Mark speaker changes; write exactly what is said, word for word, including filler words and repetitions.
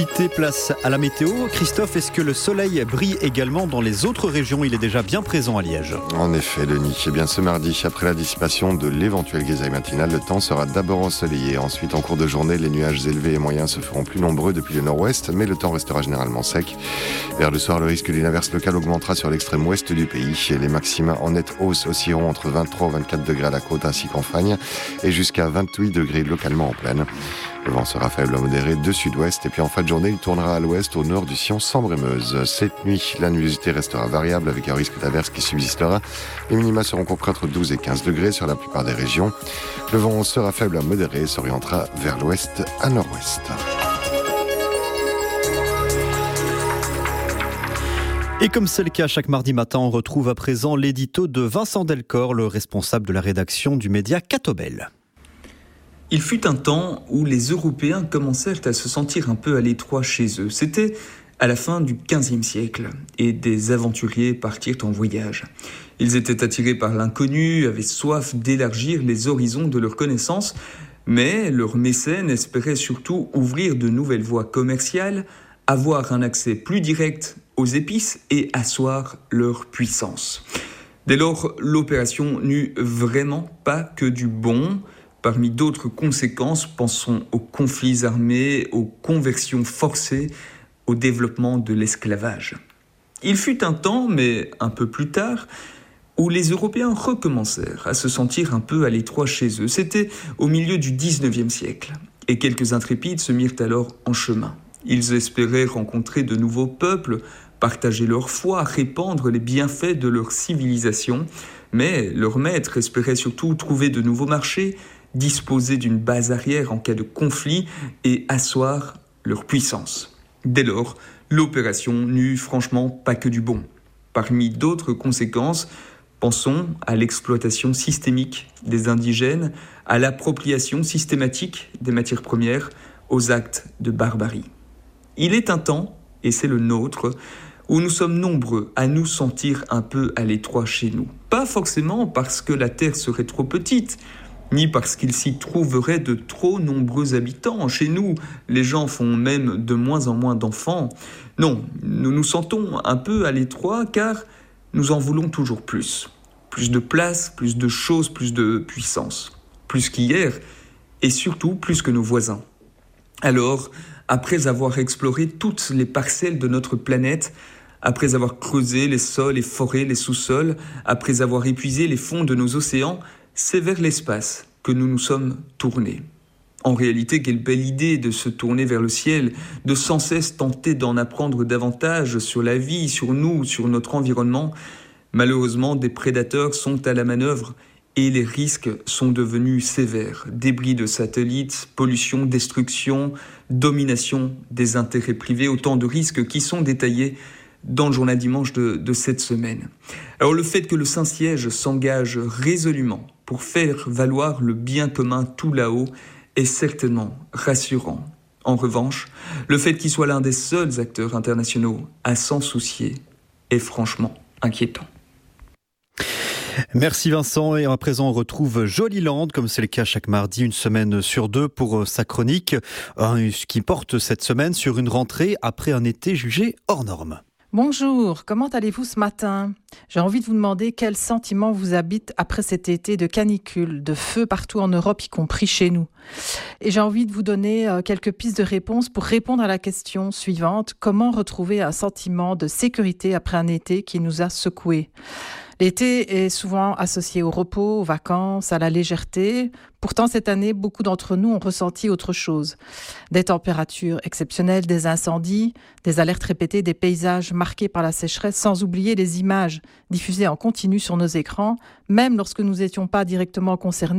Speaker 1: Place à la météo. Christophe, est-ce que le soleil brille également dans les autres régions ? Il est déjà bien présent à Liège.
Speaker 2: En effet, Denis. Eh bien, ce mardi, après la dissipation de l'éventuelle grisaille matinale, le temps sera d'abord ensoleillé. Ensuite, en cours de journée, les nuages élevés et moyens se feront plus nombreux depuis le nord-ouest, mais le temps restera généralement sec. Vers le soir, le risque d'une averse locale augmentera sur l'extrême ouest du pays. Et les maxima en nette hausse oscilleront entre vingt-trois et vingt-quatre degrés à la côte ainsi qu'en Fagne et jusqu'à vingt-huit degrés localement en plaine. Le vent sera faible à modéré de sud-ouest et puis en fin de journée, il tournera à l'ouest au nord du Sion Sambre-et-Meuse. Cette nuit, la nuisité restera variable avec un risque d'averse qui subsistera. Les minima seront compris entre douze et quinze degrés sur la plupart des régions. Le vent sera faible à modéré et s'orientera vers l'ouest à nord-ouest.
Speaker 1: Et comme c'est le cas chaque mardi matin, on retrouve à présent l'édito de Vincent Delcor, le responsable de la rédaction du média Catobel.
Speaker 3: Il fut un temps où les Européens commencèrent à se sentir un peu à l'étroit chez eux. C'était à la fin du quinzième siècle et des aventuriers partirent en voyage. Ils étaient attirés par l'inconnu, avaient soif d'élargir les horizons de leurs connaissances, mais leurs mécènes espéraient surtout ouvrir de nouvelles voies commerciales, avoir un accès plus direct aux épices et asseoir leur puissance. Dès lors, l'opération n'eut vraiment pas que du bon. Parmi d'autres conséquences, pensons aux conflits armés, aux conversions forcées, au développement de l'esclavage. Il fut un temps, mais un peu plus tard, où les Européens recommencèrent à se sentir un peu à l'étroit chez eux. C'était au milieu du dix-neuvième siècle, et quelques intrépides se mirent alors en chemin. Ils espéraient rencontrer de nouveaux peuples, partager leur foi, répandre les bienfaits de leur civilisation, mais leurs maîtres espéraient surtout trouver de nouveaux marchés, disposer d'une base arrière en cas de conflit et asseoir leur puissance. Dès lors, l'opération n'eut franchement pas que du bon. Parmi d'autres conséquences, pensons à l'exploitation systémique des indigènes, à l'appropriation systématique des matières premières, aux actes de barbarie. Il est un temps, et c'est le nôtre, où nous sommes nombreux à nous sentir un peu à l'étroit chez nous. Pas forcément parce que la terre serait trop petite, ni parce qu'il s'y trouverait de trop nombreux habitants. Chez nous, les gens font même de moins en moins d'enfants. Non, nous nous sentons un peu à l'étroit car nous en voulons toujours plus. Plus de place, plus de choses, plus de puissance. Plus qu'hier, et surtout plus que nos voisins. Alors, après avoir exploré toutes les parcelles de notre planète, après avoir creusé les sols, les forêts, les sous-sols, après avoir épuisé les fonds de nos océans, c'est vers l'espace que nous nous sommes tournés. En réalité, quelle belle idée de se tourner vers le ciel, de sans cesse tenter d'en apprendre davantage sur la vie, sur nous, sur notre environnement. Malheureusement, des prédateurs sont à la manœuvre et les risques sont devenus sévères. Débris de satellites, pollution, destruction, domination des intérêts privés, autant de risques qui sont détaillés dans le journal dimanche de, de cette semaine. Alors le fait que le Saint-Siège s'engage résolument pour faire valoir le bien commun tout là-haut est certainement rassurant. En revanche, le fait qu'il soit l'un des seuls acteurs internationaux à s'en soucier est franchement inquiétant.
Speaker 1: Merci Vincent, et à présent on retrouve Joliland, comme c'est le cas chaque mardi, une semaine sur deux pour sa chronique, ce qui porte cette semaine sur une rentrée après un été jugé hors norme.
Speaker 4: Bonjour, comment allez-vous ce matin ? J'ai envie de vous demander quels sentiments vous habitent après cet été de canicule, de feu partout en Europe, y compris chez nous. Et j'ai envie de vous donner quelques pistes de réponse pour répondre à la question suivante. Comment retrouver un sentiment de sécurité après un été qui nous a secoués ? L'été est souvent associé au repos, aux vacances, à la légèreté. Pourtant, cette année, beaucoup d'entre nous ont ressenti autre chose. Des températures exceptionnelles, des incendies, des alertes répétées, des paysages marqués par la sécheresse, sans oublier les images diffusées en continu sur nos écrans, même lorsque nous n'étions pas directement concernés